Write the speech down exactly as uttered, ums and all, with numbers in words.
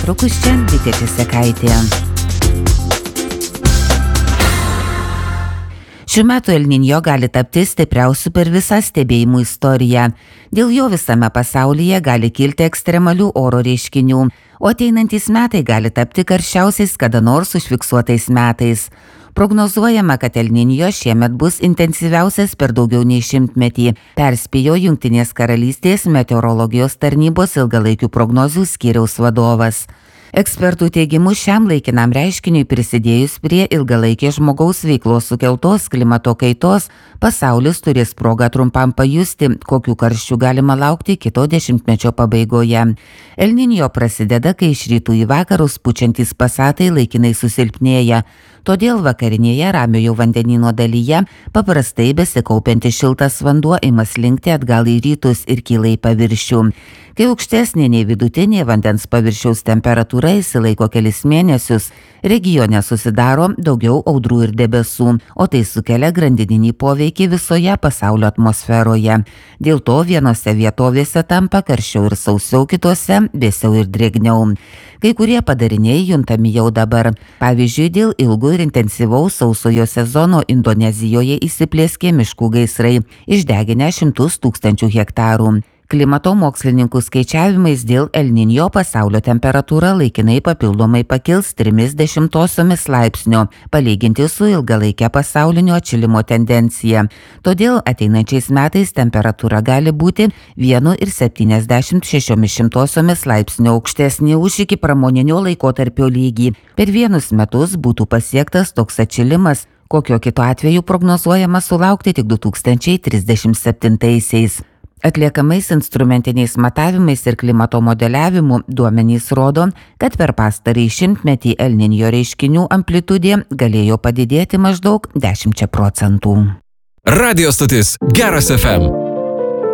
Netrukus čia Bitė Česekaitė. Šiuo metu El Niño gali tapti stipriausiu per visą stebėjimų istoriją. Dėl jo visame pasaulyje gali kilti ekstremalių oro reiškinių, o ateinantys metai gali tapti karščiausiais kada nors užfiksuotais metais. Prognozuojama, kad El Niño šiemet bus intensyviausias per daugiau nei šimtmetį, perspėjo Jungtinės karalystės meteorologijos tarnybos ilgalaikių prognozių skyriaus vadovas. Ekspertų teigimu šiam laikinam reiškiniui prisidėjus prie ilgalaikės žmogaus veiklos sukeltos klimato kaitos, pasaulis turės progą trumpam pajusti, kokių karščių galima laukti kito dešimtmečio pabaigoje. El Niño prasideda, kai iš rytų į vakarus pučiantys pasatai laikinai susilpnėja. Todėl vakarinėje Ramiojo vandenyno dalyje paprastai besikaupiantis šiltas vanduo ima slinkti atgal į rytus ir kyla į paviršių. Kai aukštesnė nei vidutinė vandens paviršiaus temperatūra išsilaiko kelis mėnesius, regione susidaro daugiau audrų ir debesų, o tai sukelia grandininį poveikį visoje pasaulio atmosferoje. Dėl to vienose vietovėse tampa karščiau ir sausiau, kitose vėsiau ir drėgniau. Kai kurie padariniai juntami jau dabar. Pavyzdžiui, dėl ilgų ir intensyvaus sausojo sezono Indonezijoje įsiplėskė miškų gaisrai, išdeginę šimtus tūkstančių hektarų. Klimato mokslininkų skaičiavimais dėl El Niño pasaulio temperatūra laikinai papildomai pakils trimis dešimtosiomis laipsnio, palyginti su ilgalaikė pasaulinio atšilimo tendencija. Todėl ateinančiais metais temperatūra gali būti vienu ir septyniasdešimt šešiomis šimtosiomis laipsnio aukštesnė už iki pramoninio laikotarpio lygį. Per vienus metus būtų pasiektas toks atšilimas, kokio kito atveju prognozuojama sulaukti tik du tūkstančiai trisdešimt septintaisiais. Atliekamais instrumentiniais matavimais ir klimato modeliavimu duomenys rodo, kad per pastarąjį šimtmetį El Niño reiškinių amplitudė galėjo padidėti maždaug dešimčia procentų. Radio stotis Geras F M.